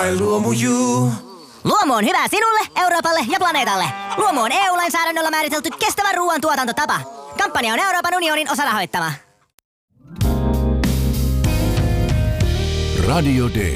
Luomu on hyvä sinulle, Euroopalle ja planeetalle. Luomu on EU-lainsäädännöllä määritelty kestävän ruoan tuotantotapa. Kampanja on Euroopan unionin osarahoittama. Radio Day.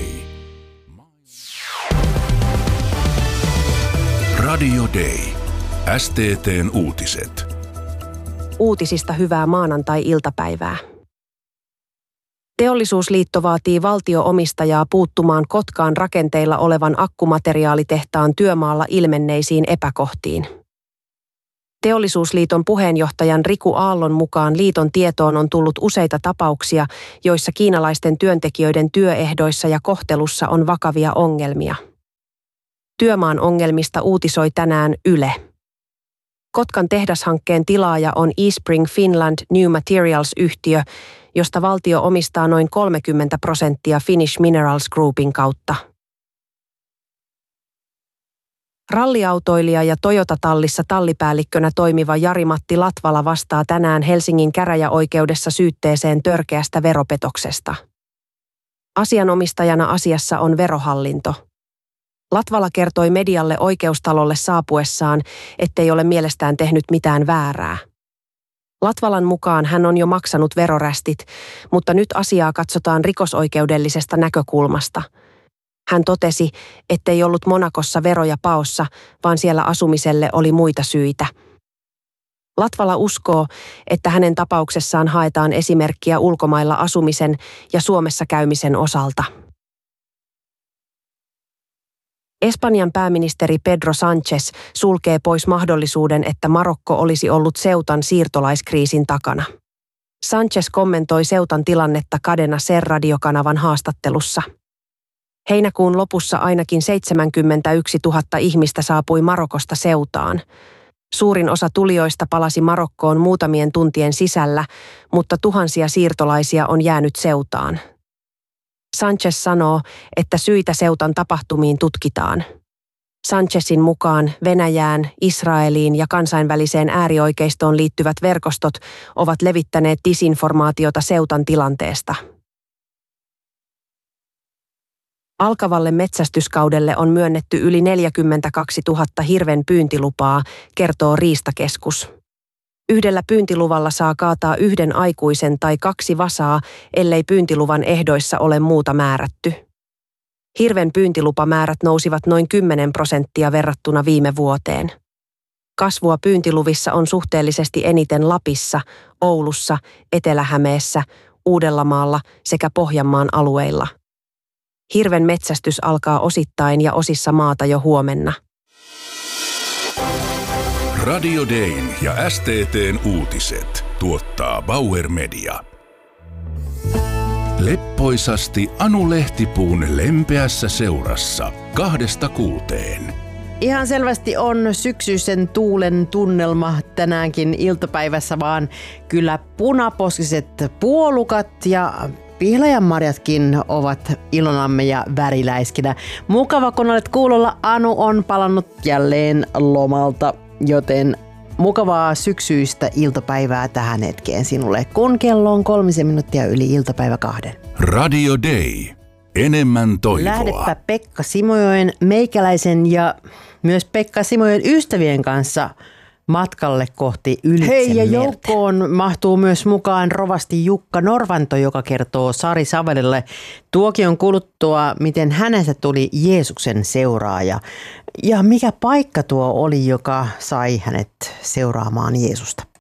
Radio Day. STT:n uutiset. Uutisista hyvää maanantai-iltapäivää. Teollisuusliitto vaatii valtio-omistajaa puuttumaan Kotkaan rakenteilla olevan akkumateriaalitehtaan työmaalla ilmenneisiin epäkohtiin. Teollisuusliiton puheenjohtajan Riku Aallon mukaan liiton tietoon on tullut useita tapauksia, joissa kiinalaisten työntekijöiden työehdoissa ja kohtelussa on vakavia ongelmia. Työmaan ongelmista uutisoi tänään Yle. Kotkan tehdashankkeen tilaaja on eSpring Finland New Materials-yhtiö, josta valtio omistaa noin 30% Finnish Minerals Groupin kautta. Ralliautoilija ja Toyota-tallissa tallipäällikkönä toimiva Jari-Matti Latvala vastaa tänään Helsingin käräjäoikeudessa syytteeseen törkeästä veropetoksesta. Asianomistajana asiassa on Verohallinto. Latvala kertoi medialle oikeustalolle saapuessaan, ettei ole mielestään tehnyt mitään väärää. Latvalan mukaan hän on jo maksanut verorästit, mutta nyt asiaa katsotaan rikosoikeudellisesta näkökulmasta. Hän totesi, ettei ollut Monakossa veroja paossa, vaan siellä asumiselle oli muita syitä. Latvala uskoo, että hänen tapauksessaan haetaan esimerkkiä ulkomailla asumisen ja Suomessa käymisen osalta. Espanjan pääministeri Pedro Sánchez sulkee pois mahdollisuuden, että Marokko olisi ollut Ceutan siirtolaiskriisin takana. Sánchez kommentoi Ceutan tilannetta Cadena Ser-radiokanavan haastattelussa. Heinäkuun lopussa ainakin 71 000 ihmistä saapui Marokosta Ceutaan. Suurin osa tulijoista palasi Marokkoon muutamien tuntien sisällä, mutta tuhansia siirtolaisia on jäänyt Ceutaan. Sánchez sanoo, että syitä Ceutan tapahtumiin tutkitaan. Sánchezin mukaan Venäjään, Israeliin ja kansainväliseen äärioikeistoon liittyvät verkostot ovat levittäneet disinformaatiota Ceutan tilanteesta. Alkavalle metsästyskaudelle on myönnetty yli 42 000 hirven pyyntilupaa, kertoo Riistakeskus. Yhdellä pyyntiluvalla saa kaataa yhden aikuisen tai 2 vasaa, ellei pyyntiluvan ehdoissa ole muuta määrätty. Hirven pyyntilupamäärät nousivat noin 10% verrattuna viime vuoteen. Kasvua pyyntiluvissa on suhteellisesti eniten Lapissa, Oulussa, Etelä-Hämeessä, Uudellamaalla sekä Pohjanmaan alueilla. Hirven metsästys alkaa osittain ja osissa maata jo huomenna. Radio Dayn ja STT:n uutiset tuottaa Bauer Media. Leppoisasti Anu Lehtipuun lempeässä seurassa 2–6. Ihan selvästi on syksyisen tuulen tunnelma tänäänkin iltapäivässä, vaan kyllä punaposkiset puolukat ja pihlajanmarjatkin ovat ilonamme ja väriläiskinä. Mukava, kun olet kuulolla. Anu on palannut jälleen lomalta, joten mukavaa syksyistä iltapäivää tähän hetkeen sinulle, kun kello on 3 minuuttia yli iltapäivä 2. Radio Day. Enemmän toivoa. Lähdepä Pekka Simojoen, meikäläisen ja myös Pekka Simojoen ystävien kanssa matkalle kohti Ylitsenmerta. Hei, ja joukkoon mahtuu myös mukaan rovasti Jukka Norvanto, joka kertoo Sari Savelille tuokion kuluttua, miten hänestä tuli Jeesuksen seuraaja. Ja mikä paikka tuo oli, joka sai hänet seuraamaan Jeesusta?